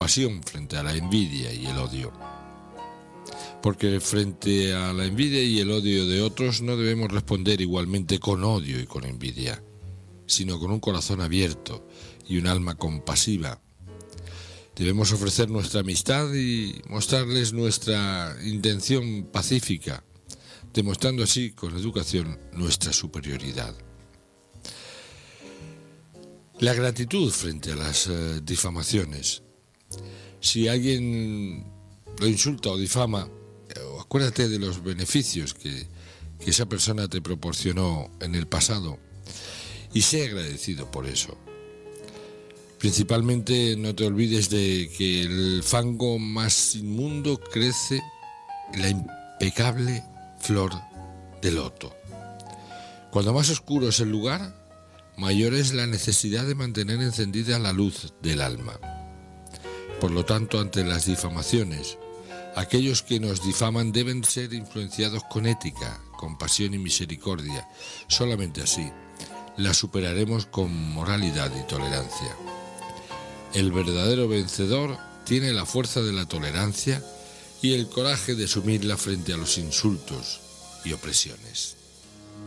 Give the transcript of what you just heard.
compasión frente a la envidia y el odio. Porque frente a la envidia y el odio de otros no debemos responder igualmente con odio y con envidia, sino con un corazón abierto y un alma compasiva. Debemos ofrecer nuestra amistad y mostrarles nuestra intención pacífica, demostrando así con educación nuestra superioridad. La gratitud frente a las difamaciones. Si alguien lo insulta o difama, acuérdate de los beneficios que esa persona te proporcionó en el pasado y sé agradecido por eso. Principalmente no te olvides de que el fango más inmundo crece en la impecable flor de loto. Cuando más oscuro es el lugar, mayor es la necesidad de mantener encendida la luz del alma. Por lo tanto, ante las difamaciones, aquellos que nos difaman deben ser influenciados con ética, compasión y misericordia. Solamente así la superaremos con moralidad y tolerancia. El verdadero vencedor tiene la fuerza de la tolerancia y el coraje de asumirla frente a los insultos y opresiones.